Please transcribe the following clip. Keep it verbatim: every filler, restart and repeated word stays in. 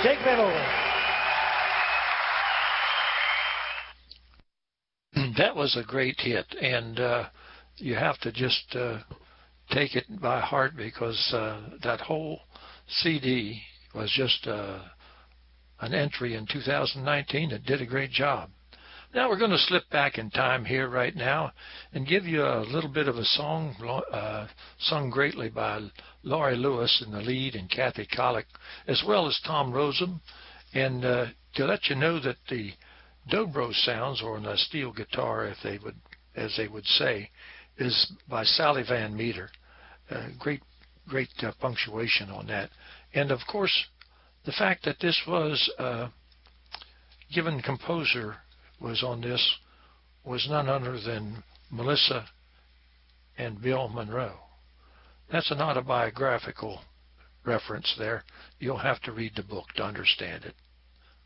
Jake Van Owen. That was a great hit, and uh, you have to just uh, take it by heart because uh, that whole C D was just uh, an entry in two thousand nineteen that did a great job. Now we're going to slip back in time here right now and give you a little bit of a song uh, sung greatly by Laurie Lewis in the lead and Kathy Kollick, as well as Tom Rosem, and uh, to let you know that the dobro sounds, or on a steel guitar, if they would, as they would say, is by Sally Van Meter. Uh, great, great uh, punctuation on that, and of course, the fact that this was uh, given composer was on this was none other than Melissa and Bill Monroe. That's an autobiographical reference there. You'll have to read the book to understand it.